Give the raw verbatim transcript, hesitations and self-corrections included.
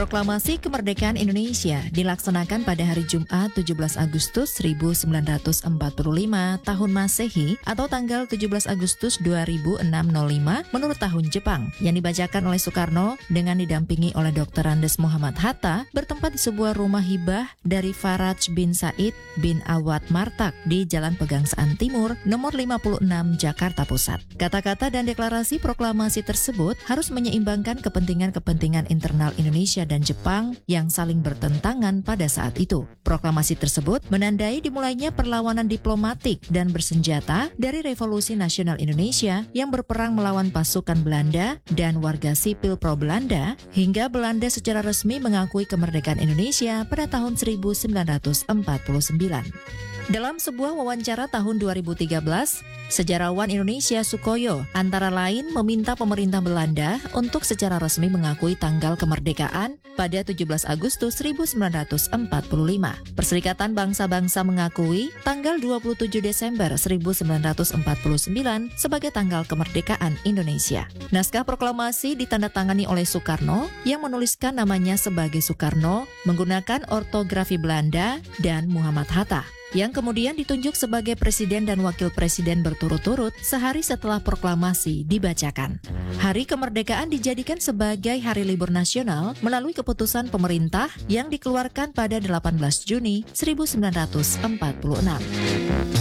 Proklamasi Kemerdekaan Indonesia dilaksanakan pada hari Jumat tujuh belas Agustus seribu sembilan ratus empat puluh lima tahun Masehi atau tanggal tujuh belas Agustus dua ribu enam nol lima menurut tahun Jepang, yang dibacakan oleh Soekarno dengan didampingi oleh Doktor Andes Muhammad Hatta, bertempat di sebuah rumah hibah dari Faraj bin Said bin Awad Martak di Jalan Pegangsaan Timur nomor lima puluh enam Jakarta Pusat. Kata-kata dan deklarasi proklamasi tersebut harus menyeimbangkan kepentingan-kepentingan internal Indonesia dan Jepang yang saling bertentangan pada saat itu. Proklamasi tersebut menandai dimulainya perlawanan diplomatik dan bersenjata dari Revolusi Nasional Indonesia yang berperang melawan pasukan Belanda dan warga sipil pro-Belanda hingga Belanda secara resmi mengakui kemerdekaan Indonesia pada tahun seribu sembilan ratus empat puluh sembilan. Dalam sebuah wawancara tahun dua ribu tiga belas, sejarawan Indonesia Sukoyo antara lain meminta pemerintah Belanda untuk secara resmi mengakui tanggal kemerdekaan pada tujuh belas Agustus seribu sembilan ratus empat puluh lima. Perserikatan Bangsa-Bangsa mengakui tanggal dua puluh tujuh Desember seribu sembilan ratus empat puluh sembilan sebagai tanggal kemerdekaan Indonesia. Naskah proklamasi ditandatangani oleh Soekarno yang menuliskan namanya sebagai Soekarno menggunakan ortografi Belanda dan Muhammad Hatta, yang kemudian ditunjuk sebagai presiden dan wakil presiden berturut-turut sehari setelah proklamasi dibacakan. Hari kemerdekaan dijadikan sebagai hari libur nasional melalui keputusan pemerintah yang dikeluarkan pada delapan belas Juni seribu sembilan ratus empat puluh enam.